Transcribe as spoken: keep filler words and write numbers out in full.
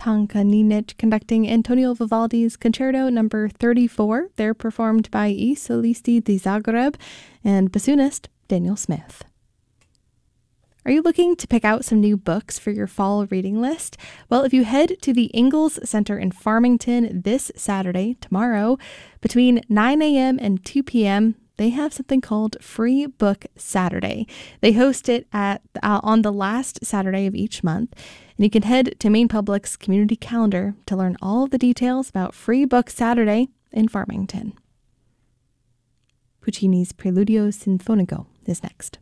Tankaninic conducting Antonio Vivaldi's Concerto number thirty-four. They're performed by I Solisti di Zagreb and bassoonist Daniel Smith. Are you looking to pick out some new books for your fall reading list? Well, if you head to the Ingalls Center in Farmington this Saturday, tomorrow, between nine a.m. and two p.m., they have something called Free Book Saturday. They host it at uh, on the last Saturday of each month, and you can head to Maine Public's community calendar to learn all of the details about Free Book Saturday in Farmington. Puccini's Preludio Sinfonico is next.